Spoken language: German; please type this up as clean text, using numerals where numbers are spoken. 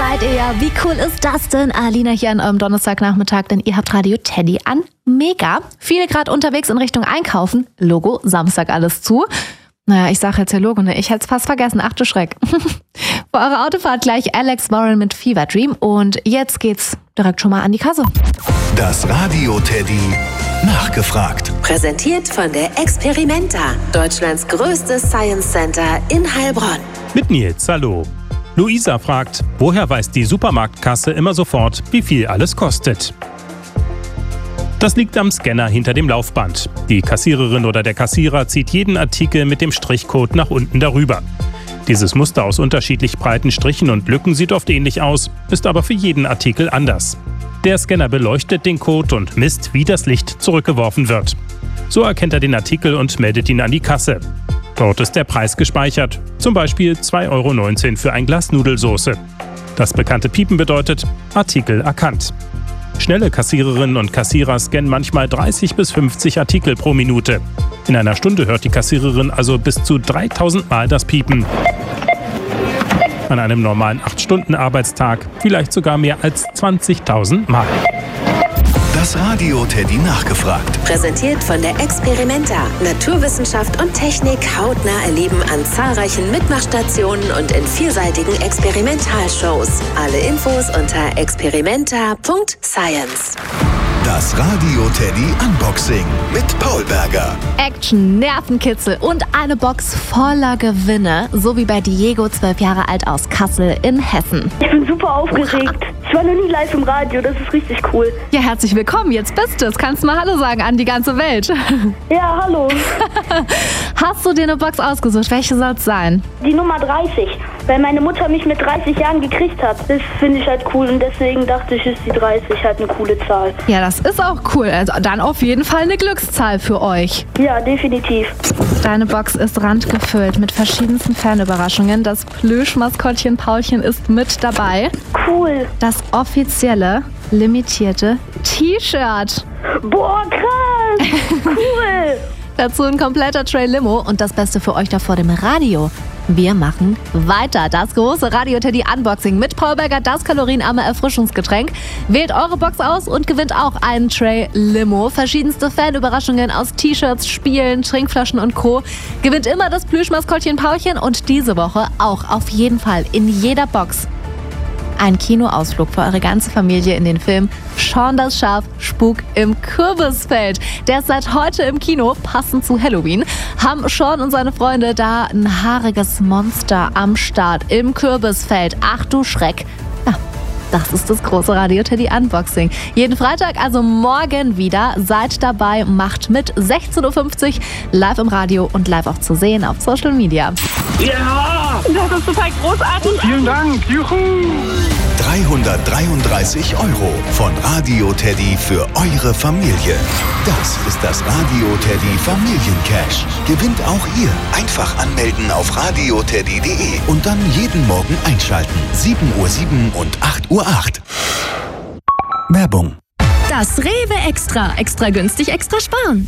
seid ihr ja. Wie cool ist das denn? Alina hier an eurem Donnerstagnachmittag, denn ihr habt Radio Teddy an. Mega. Viele gerade unterwegs in Richtung Einkaufen. Logo, Samstag alles zu. Naja, ich sag jetzt ja Logo, ne? Ich hätte es fast vergessen. Ach du Schreck. Vor eurer Autofahrt gleich Alex Warren mit Fever Dream. Und jetzt geht's direkt schon mal an die Kasse. Das Radio Teddy nachgefragt. Präsentiert von der Experimenta, Deutschlands größtes Science Center in Heilbronn. Mit Nils, hallo. Luisa fragt, woher weiß die Supermarktkasse immer sofort, wie viel alles kostet? Das liegt am Scanner hinter dem Laufband. Die Kassiererin oder der Kassierer zieht jeden Artikel mit dem Strichcode nach unten darüber. Dieses Muster aus unterschiedlich breiten Strichen und Lücken sieht oft ähnlich aus, ist aber für jeden Artikel anders. Der Scanner beleuchtet den Code und misst, wie das Licht zurückgeworfen wird. So erkennt er den Artikel und meldet ihn an die Kasse. Dort ist der Preis gespeichert, zum Beispiel 2,19 € für ein Glas Nudelsoße. Das bekannte Piepen bedeutet Artikel erkannt. Schnelle Kassiererinnen und Kassierer scannen manchmal 30 bis 50 Artikel pro Minute. In einer Stunde hört die Kassiererin also bis zu 3000 Mal das Piepen. An einem normalen 8-Stunden-Arbeitstag vielleicht sogar mehr als 20.000 Mal. Das Radio Teddy nachgefragt. Präsentiert von der Experimenta, Naturwissenschaft und Technik hautnah erleben an zahlreichen Mitmachstationen und in vielseitigen Experimentalshows. Alle Infos unter experimenta.science. Das Radio Teddy Unboxing mit Paul Berger. Action, Nervenkitzel und eine Box voller Gewinne, so wie bei Diego, 12 Jahre alt aus Kassel in Hessen. Ich bin super aufgeregt. Ich war noch nie live im Radio, das ist richtig cool. Ja, herzlich willkommen, jetzt bist du es. Kannst du mal Hallo sagen an die ganze Welt. Ja, hallo. Hast du dir eine Box ausgesucht? Welche soll es sein? Die Nummer 30, weil meine Mutter mich mit 30 Jahren gekriegt hat. Das finde ich halt cool und deswegen dachte ich, ist die 30 halt eine coole Zahl. Ja, das ist auch cool. Also dann auf jeden Fall eine Glückszahl für euch. Ja, definitiv. Deine Box ist randgefüllt mit verschiedensten Fanüberraschungen. Das Plüschmaskottchen Paulchen ist mit dabei. Cool. Das offizielle, limitierte T-Shirt. Boah, krass. Cool. Dazu ein kompletter Tray Limo und das Beste für euch da vor dem Radio. Wir machen weiter. Das große Radio Teddy Unboxing mit Paul Berger, das kalorienarme Erfrischungsgetränk. Wählt eure Box aus und gewinnt auch einen Tray Limo. Verschiedenste Fanüberraschungen aus T-Shirts, Spielen, Trinkflaschen und Co. Gewinnt immer das Plüschmaskottchen Paulchen und diese Woche auch auf jeden Fall in jeder Box ein Kinoausflug für eure ganze Familie in den Film Shaun das Schaf, Spuk im Kürbisfeld. Der ist seit heute im Kino, passend zu Halloween. Haben Shaun und seine Freunde da ein haariges Monster am Start im Kürbisfeld. Ach du Schreck. Ja, das ist das große Radio Teddy Unboxing. Jeden Freitag, also morgen wieder. Seid dabei, macht mit. 16:50 Uhr live im Radio und live auch zu sehen auf Social Media. Ja! Das ist total großartig. Vielen Dank! Juhu! 333 € von Radio Teddy für eure Familie. Das ist das Radio Teddy Familiencash. Gewinnt auch ihr. Einfach anmelden auf radioteddy.de und dann jeden Morgen einschalten. 7:07 Uhr und 8:08 Uhr. Werbung. Das Rewe Extra. Extra günstig, extra sparen.